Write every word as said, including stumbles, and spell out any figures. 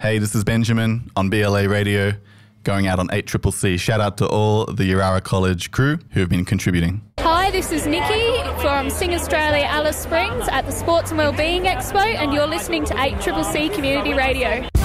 Hey, this is Benjamin on B L A Radio, going out on eight C C C. Shout out to all the Yarrara College crew who have been contributing. Hi, this is Nikki from Sing Australia Alice Springs at the Sports and Wellbeing Expo, and you're listening to eight C C C Community Radio.